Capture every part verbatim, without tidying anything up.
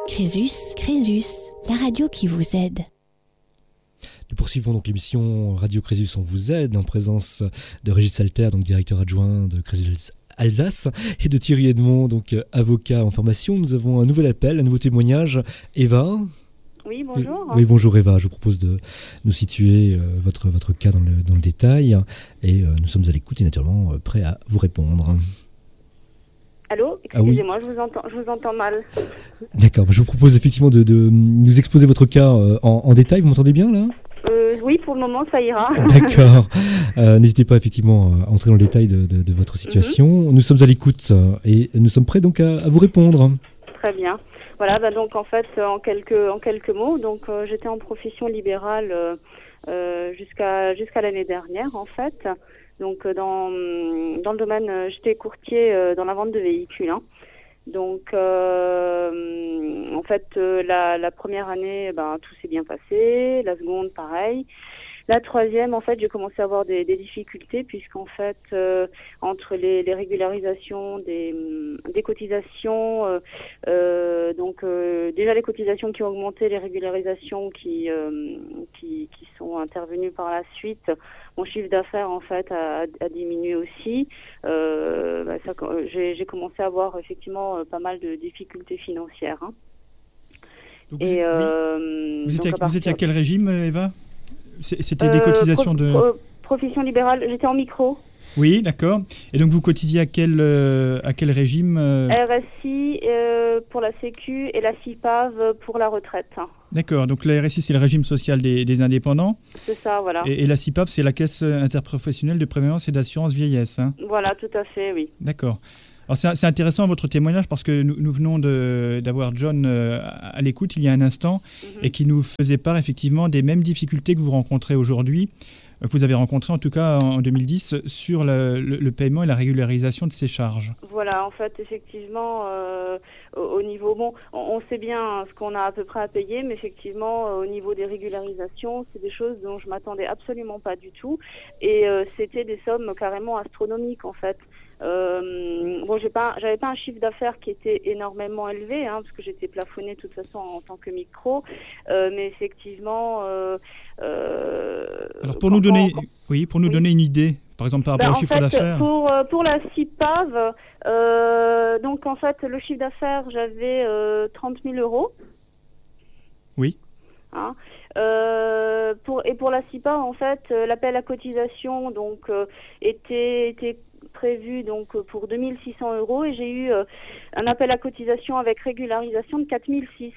Crésus, Crésus, la radio qui vous aide. Nous poursuivons donc l'émission Radio Crésus, on vous aide, en présence de Régis Salter, donc directeur adjoint de Crésus Alsace, et de Thierry Edmond, donc avocat en formation. Nous avons un nouvel appel, un nouveau témoignage. Eva ? Oui, bonjour. Oui, bonjour Eva. Je vous propose de nous situer euh, votre, votre cas dans le, dans le détail, et euh, nous sommes à l'écoute et naturellement euh, prêts à vous répondre. Allô, excusez-moi, ah oui. je, vous entends, je vous entends mal. D'accord, je vous propose effectivement de, de nous exposer votre cas euh, en, en détail. Vous m'entendez bien là ? euh, Oui, pour le moment, ça ira. D'accord. Euh, n'hésitez pas effectivement à entrer dans le détail de, de, de votre situation. Mm-hmm. Nous sommes à l'écoute et nous sommes prêts donc à, à vous répondre. Très bien. Voilà, bah donc en fait, en quelques, en quelques mots, donc euh, j'étais en profession libérale euh, euh, jusqu'à, jusqu'à l'année dernière en fait. Donc dans, dans le domaine, j'étais courtier euh, dans la vente de véhicules. Hein. Donc euh, en fait, euh, la, la première année, ben, tout s'est bien passé. La seconde, pareil. La troisième, en fait, j'ai commencé à avoir des, des difficultés puisqu'en fait, euh, entre les, les régularisations des, des cotisations, euh, euh, donc euh, déjà les cotisations qui ont augmenté, les régularisations qui, euh, qui, qui sont intervenues par la suite, mon chiffre d'affaires en fait a, a diminué aussi. Euh, bah, ça, j'ai, j'ai commencé à avoir effectivement pas mal de difficultés financières. Hein. Donc vous, Et, euh, oui. vous, étiez, à, vous étiez à quel régime, Eva ? C'était des euh, cotisations pro, de... Pro, profession libérale, j'étais en micro. Oui, d'accord. Et donc vous cotisiez à quel, euh, à quel régime euh... R S I euh, pour la Sécu et la C I P A V pour la retraite. D'accord, donc la R S I c'est le régime social des, des indépendants. C'est ça, voilà. Et, et la C I P A V c'est la Caisse interprofessionnelle de prévoyance et d'assurance vieillesse. Hein. Voilà, tout à fait, oui. D'accord. Alors c'est, c'est intéressant votre témoignage parce que nous, nous venons de, d'avoir John euh, à l'écoute il y a un instant mm-hmm. et qui nous faisait part effectivement des mêmes difficultés que vous rencontrez aujourd'hui, que vous avez rencontrées en tout cas en deux mille dix sur le, le, le paiement et la régularisation de ces charges. Voilà, en fait effectivement euh, au, au niveau, bon on, on sait bien ce qu'on a à peu près à payer, mais effectivement euh, au niveau des régularisations, c'est des choses dont je m'attendais absolument pas du tout et euh, c'était des sommes carrément astronomiques en fait. Euh, bon, j'ai pas, j'avais pas un chiffre d'affaires qui était énormément élevé, hein, parce que j'étais plafonnée de toute façon en tant que micro, euh, mais effectivement. Euh, euh, Alors pour nous donner, on, oui, pour nous oui. donner une idée, par exemple par rapport ben, au chiffre fait, d'affaires. Pour pour la C I P A V, euh, donc en fait le chiffre d'affaires j'avais euh, trente mille euros. Oui. Hein. Euh, pour et pour la C I P A V en fait euh, l'appel à cotisation donc euh, était était prévu donc pour deux mille six cents euros et j'ai eu euh, un appel à cotisation avec régularisation de quatre mille six.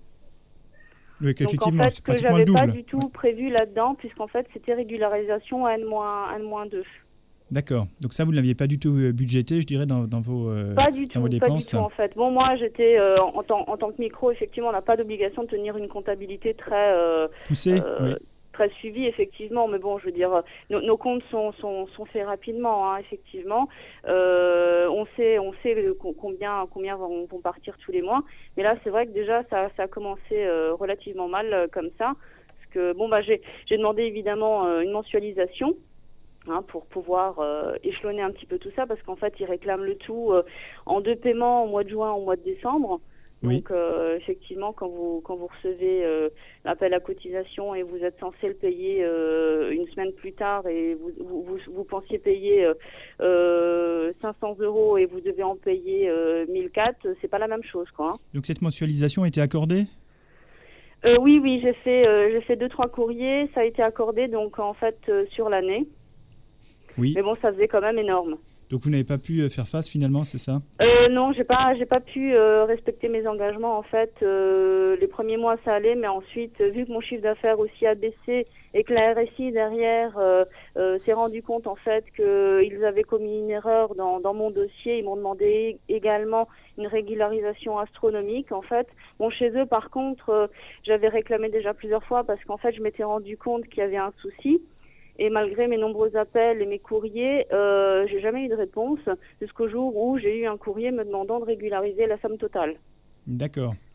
Oui, qu'effectivement, donc en fait, c'est que pratiquement j'avais le double. pas du tout ouais. prévu là-dedans puisqu'en fait c'était régularisation à N moins deux. D'accord. Donc ça, vous ne l'aviez pas du tout budgété, je dirais, dans, dans, vos, euh, pas du dans tout, vos dépenses. Pas du tout, en fait. Bon, moi, j'étais, euh, en, tant, en tant que micro, effectivement, on n'a pas d'obligation de tenir une comptabilité très... Euh, poussée, euh, oui. Très suivi effectivement, mais bon, je veux dire, nos, nos comptes sont, sont, sont faits rapidement, hein, effectivement. Euh, on sait, on sait combien, combien vont, vont partir tous les mois, mais là, c'est vrai que déjà, ça, ça a commencé euh, relativement mal euh, comme ça, parce que bon, bah, j'ai, j'ai demandé évidemment euh, une mensualisation. Hein, pour pouvoir euh, échelonner un petit peu tout ça, parce qu'en fait, ils réclament le tout euh, en deux paiements, au mois de juin, au mois de décembre. Oui. Donc, euh, effectivement, quand vous quand vous recevez euh, l'appel à cotisation et vous êtes censé le payer euh, une semaine plus tard et vous vous, vous, vous pensiez payer euh, cinq cents euros et vous devez en payer euh, mille quatre, c'est pas la même chose, quoi. Hein. Donc, cette mensualisation a été accordée ? euh, Oui, oui, j'ai fait euh, j'ai fait deux trois courriers, ça a été accordé donc en fait euh, sur l'année. Oui. Mais bon, ça faisait quand même énorme. Donc vous n'avez pas pu faire face finalement, c'est ça ? euh, Non, j'ai pas, j'ai pas pu euh, respecter mes engagements en fait. Euh, les premiers mois ça allait, mais ensuite, vu que mon chiffre d'affaires aussi a baissé et que la R S I derrière euh, euh, s'est rendu compte en fait qu'ils avaient commis une erreur dans, dans mon dossier, ils m'ont demandé également une régularisation astronomique en fait. Bon, chez eux par contre, euh, j'avais réclamé déjà plusieurs fois parce qu'en fait je m'étais rendu compte qu'il y avait un souci. Et malgré mes nombreux appels et mes courriers, euh, j'ai jamais eu de réponse jusqu'au jour où j'ai eu un courrier me demandant de régulariser la somme totale. D'accord.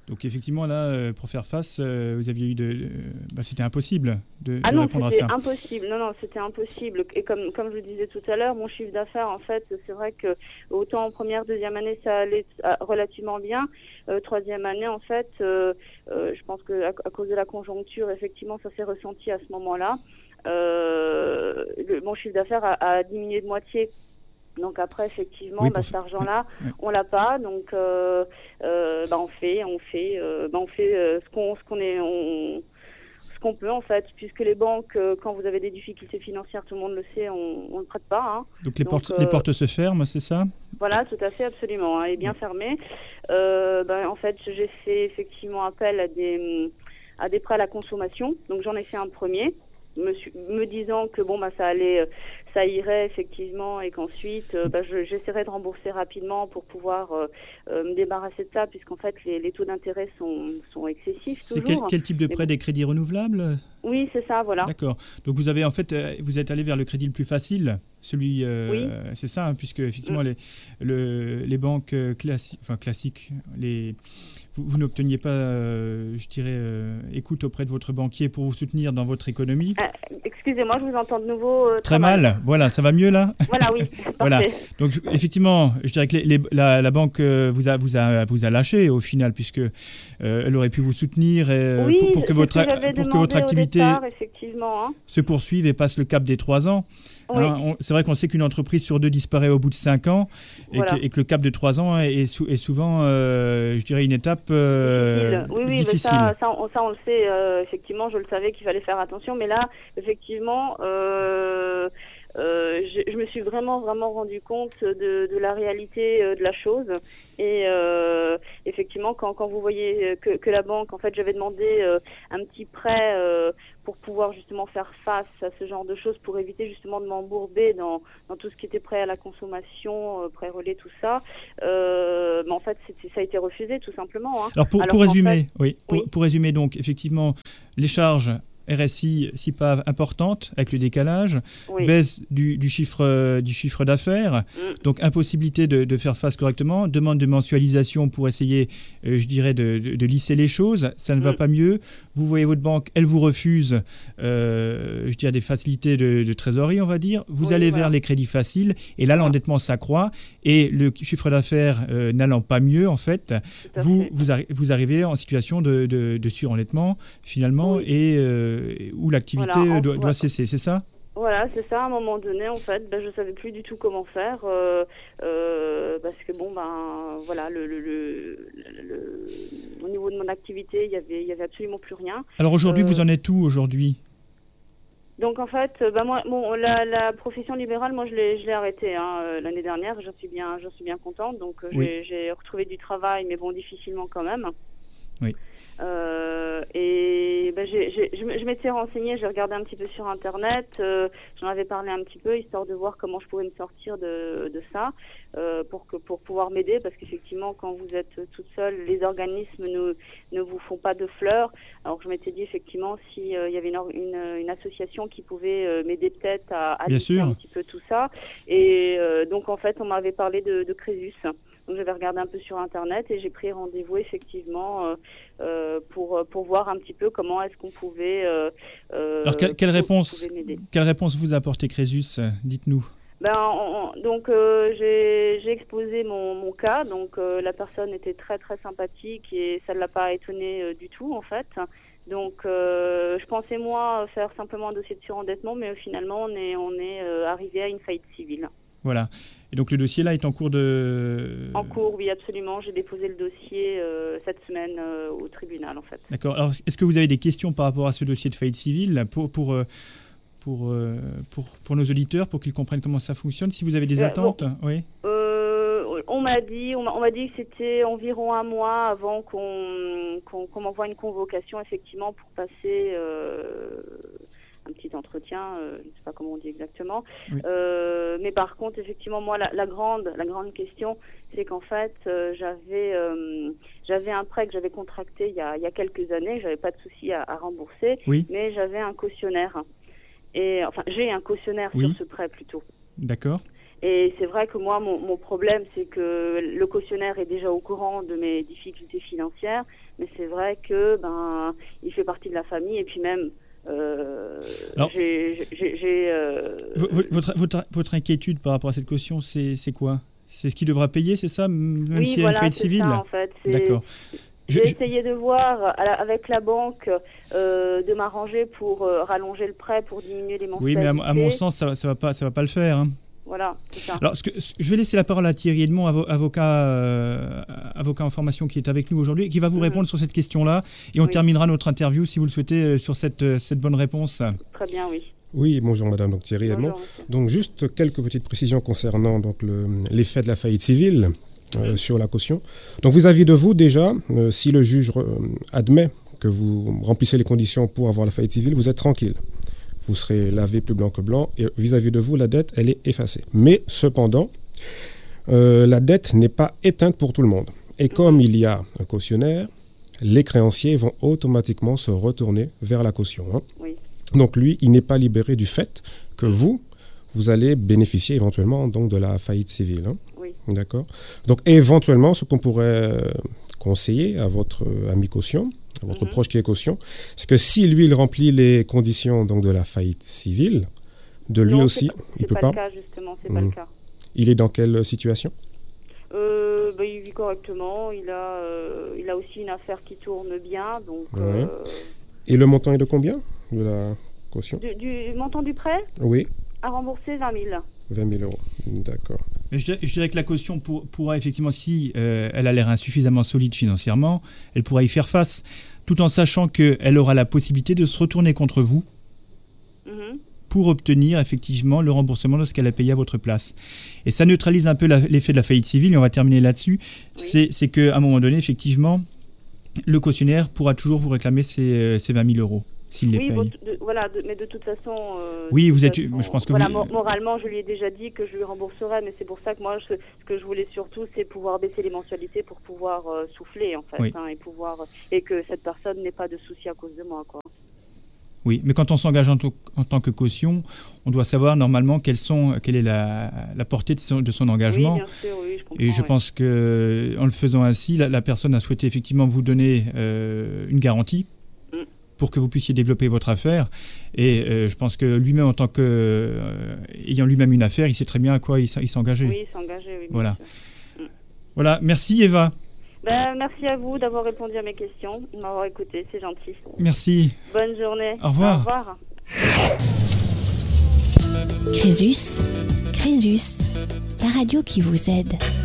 Donc effectivement, là, pour faire face, vous aviez eu de... de bah, c'était impossible de, ah de non, répondre à ça. Ah non, c'était impossible. Non, non, c'était impossible. Et comme, comme je le disais tout à l'heure, mon chiffre d'affaires, en fait, c'est vrai que autant en première, deuxième année, ça allait relativement bien. Euh, troisième année, en fait, euh, euh, je pense qu'à à cause de la conjoncture, effectivement, ça s'est ressenti à ce moment-là. Euh, le, mon chiffre d'affaires a, a diminué de moitié. Donc après, effectivement, oui, bah, cet argent-là, oui. on l'a pas. Donc, euh, euh, bah, on fait, on fait, euh, bah, on fait euh, ce qu'on, ce qu'on est, on, ce qu'on peut en fait, puisque les banques, euh, quand vous avez des difficultés financières, tout le monde le sait, on, on ne prête pas. Hein. Donc les Donc, portes, euh, les portes se ferment, c'est ça ? Voilà, tout à fait, absolument. Hein, elle est bien fermée. Euh, bah, en fait, j'ai fait effectivement appel à des, à des prêts à la consommation. Donc j'en ai fait un premier. Me, me disant que bon bah ça allait, ça irait effectivement et qu'ensuite euh, bah, je, j'essaierais de rembourser rapidement pour pouvoir euh, euh, me débarrasser de ça puisqu'en fait les, les taux d'intérêt sont, sont excessifs. C'est quel, quel type de prêt, bon. Des crédits renouvelables ? Oui, c'est ça, voilà. D'accord. Donc vous avez en fait, vous êtes allé vers le crédit le plus facile, celui, euh, oui. c'est ça, hein, puisque effectivement mm. les, le, les banques classiques, enfin classiques, les Vous, vous n'obteniez pas, euh, je dirais, euh, écoute auprès de votre banquier pour vous soutenir dans votre économie. Euh, excusez-moi, je vous entends de nouveau euh, très, très mal. mal. Voilà, ça va mieux là ? Voilà, oui. Voilà. Donc effectivement, je dirais que les, les, la, la banque vous a, vous a, vous a lâché au final, puisque euh, elle aurait pu vous soutenir et, oui, pour, pour que votre, que pour que votre activité départ, effectivement, hein. se poursuive et passe le cap des trois ans. Oui. Hein, on, c'est vrai qu'on sait qu'une entreprise sur deux disparaît au bout de cinq ans et, voilà. que, et que le cap de trois ans est, est, sou, est souvent, euh, je dirais, une étape euh, oui, oui, difficile. Ça, ça, on, ça, on le sait, euh, effectivement, je le savais qu'il fallait faire attention, mais là, effectivement, euh, euh, je, je me suis vraiment, vraiment rendu compte de, de la réalité euh, de la chose. Et euh, effectivement, quand, quand vous voyez que, que la banque, en fait, j'avais demandé euh, un petit prêt euh, pour pouvoir justement faire face à ce genre de choses, pour éviter justement de m'embourber dans, dans tout ce qui était prêt à la consommation, euh, prêt relais, tout ça. Euh, mais en fait, c'était, ça a été refusé tout simplement. Hein. Alors pour, Alors pour résumer, fait, oui, pour, oui. pour résumer donc, effectivement, les charges R S I, S I P A V importante avec le décalage, oui. baisse du, du, chiffre, du chiffre d'affaires, mm. donc impossibilité de, de faire face correctement, demande de mensualisation pour essayer, euh, je dirais, de, de, de lisser les choses, ça ne mm. va pas mieux. Vous voyez votre banque, elle vous refuse, euh, je dirais, des facilités de, de trésorerie, on va dire. Vous oui, allez voilà. vers les crédits faciles et là, l'endettement s'accroît et le chiffre d'affaires euh, n'allant pas mieux, en fait, vous, fait. Vous, arri- vous arrivez en situation de, de, de surendettement, finalement, oui. et... Euh, où l'activité voilà, doit, doit cesser, c'est ça ? Voilà, c'est ça. À un moment donné, en fait, ben, je savais plus du tout comment faire euh, euh, parce que bon, ben voilà, le, le, le, le, au niveau de mon activité, il y avait, il y avait absolument plus rien. Alors aujourd'hui, euh, vous en êtes où aujourd'hui ? Donc en fait, ben moi, bon, la, la profession libérale, moi je l'ai, je l'ai arrêtée hein, euh, l'année dernière. J'en suis bien, j'en suis bien contente. Donc oui. j'ai, j'ai retrouvé du travail, mais bon, difficilement quand même. Oui. Euh, et ben j'ai, j'ai, je, je m'étais renseignée, j'ai regardé un petit peu sur internet, euh, j'en avais parlé un petit peu histoire de voir comment je pouvais me sortir de, de ça euh, pour que pour pouvoir m'aider, parce qu'effectivement quand vous êtes toute seule, les organismes ne, ne vous font pas de fleurs. Alors je m'étais dit effectivement si euh, il y avait une, une, une association qui pouvait euh, m'aider peut-être à, à lisser un petit peu tout ça. Et euh, donc en fait on m'avait parlé de, de Crésus. Donc j'avais regardé un peu sur internet et j'ai pris rendez-vous effectivement euh, euh, pour pour voir un petit peu comment est-ce qu'on pouvait. Euh, Alors quelle, quelle réponse quelle réponse vous a apporté Crésus ? Dites-nous. Ben on, donc euh, j'ai j'ai exposé mon mon cas, donc euh, la personne était très très sympathique et ça ne l'a pas étonnée euh, du tout en fait. Donc euh, je pensais moi faire simplement un dossier de surendettement, mais euh, finalement on est on est euh, arrivé à une faillite civile. Voilà. Et donc le dossier là est en cours de... En cours, oui, absolument. J'ai déposé le dossier euh, cette semaine euh, au tribunal, en fait. D'accord. Alors, est-ce que vous avez des questions par rapport à ce dossier de faillite civile pour, pour, pour, pour, pour nos auditeurs, pour qu'ils comprennent comment ça fonctionne ? Si vous avez des euh, attentes, bon, oui. Euh, on m'a dit, on m'a, on m'a dit que c'était environ un mois avant qu'on, qu'on, qu'on m'envoie une convocation, effectivement, pour passer... Euh, un petit entretien, euh, je ne sais pas comment on dit exactement. Oui. Euh, mais par contre, effectivement, moi, la, la grande, la grande question, c'est qu'en fait, euh, j'avais, euh, j'avais un prêt que j'avais contracté il y a, il y a quelques années. J'avais pas de souci à, à rembourser, oui. mais j'avais un cautionnaire. Et enfin, j'ai un cautionnaire oui. sur ce prêt plutôt. D'accord. Et c'est vrai que moi, mon, mon problème, c'est que le cautionnaire est déjà au courant de mes difficultés financières, mais c'est vrai que ben, il fait partie de la famille et puis même. Euh, Alors, j'ai, j'ai, j'ai, euh... votre, votre, votre inquiétude par rapport à cette caution, c'est, c'est quoi? C'est ce qu'il devra payer, c'est ça, même oui, s'il y a voilà, une faillite civile? Ça, en fait. C'est... D'accord. J'ai je, essayé de voir avec la banque euh, de m'arranger pour euh, rallonger le prêt, pour diminuer les mensualités. Oui, mais à, à mon sens, ça ne va, pas, ça va pas le faire. Hein. Voilà, c'est ça. Alors, ce que, ce, je vais laisser la parole à Thierry Edmond, avo, avocat, euh, avocat en formation qui est avec nous aujourd'hui, qui va vous répondre mm-hmm. sur cette question-là. Et on oui. terminera notre interview, si vous le souhaitez, sur cette, cette bonne réponse. Très bien, oui. Oui, bonjour madame, donc Thierry Edmond. Donc juste quelques petites précisions concernant donc, le, l'effet de la faillite civile euh, oui. sur la caution. Donc vis-à-vis de vous déjà, euh, si le juge euh, admet que vous remplissez les conditions pour avoir la faillite civile, vous êtes tranquille. Vous serez lavé plus blanc que blanc et vis-à-vis de vous, la dette, elle est effacée. Mais cependant, euh, la dette n'est pas éteinte pour tout le monde. Et comme il y a un cautionnaire, les créanciers vont automatiquement se retourner vers la caution. Hein. Oui. Donc lui, il n'est pas libéré du fait que vous, vous allez bénéficier éventuellement donc, de la faillite civile. Hein. Oui. D'accord. Donc éventuellement, ce qu'on pourrait conseiller à votre ami caution, à votre mm-hmm. proche qui est caution, c'est que si lui, il remplit les conditions donc, de la faillite civile, de lui non, aussi, c'est pas, il ne peut pas. pas. C'est pas le cas, justement, c'est mmh. pas le cas. Il est dans quelle situation ? Euh, bah, il vit correctement, il a, euh, il a aussi une affaire qui tourne bien. Donc, ouais. euh... Et le montant est de combien de la caution ? du, du montant du prêt ? Oui. À rembourser vingt mille. vingt mille euros, d'accord. Mais je, je dirais que la caution pour, pourra effectivement, si euh, elle a l'air insuffisamment solide financièrement, elle pourra y faire face, tout en sachant qu'elle aura la possibilité de se retourner contre vous mm-hmm. pour obtenir effectivement le remboursement de ce qu'elle a payé à votre place. Et ça neutralise un peu la, l'effet de la faillite civile, et on va terminer là-dessus. Oui. C'est, c'est qu'à un moment donné, effectivement, le cautionnaire pourra toujours vous réclamer ses, ses vingt mille euros. S'il les oui, paye. Bon, de, voilà, de, mais de toute façon... Euh, oui, vous êtes... façon, je pense que voilà, vous... moralement, je lui ai déjà dit que je lui rembourserais, mais c'est pour ça que moi, je, ce que je voulais surtout, c'est pouvoir baisser les mensualités pour pouvoir euh, souffler, en fait, oui. hein, et, pouvoir, et que cette personne n'ait pas de soucis à cause de moi, quoi. Oui, mais quand on s'engage en, to- en tant que caution, on doit savoir normalement quelles sont, quelle est la, la portée de son, de son engagement. Oui, bien sûr, oui, je comprends. Et je oui. pense qu'en le faisant ainsi, la, la personne a souhaité effectivement vous donner euh, une garantie mm. pour que vous puissiez développer votre affaire. Et euh, je pense que lui-même, en tant que euh, ayant lui-même une affaire, il sait très bien à quoi il, il s'engageait. Oui, il s'engageait, oui. Voilà. Mm. Voilà. Merci Eva. Ben, merci à vous d'avoir répondu à mes questions, de m'avoir écouté, c'est gentil. Merci. Bonne journée. Au revoir. Au revoir. Crésus, Crésus, la radio qui vous aide.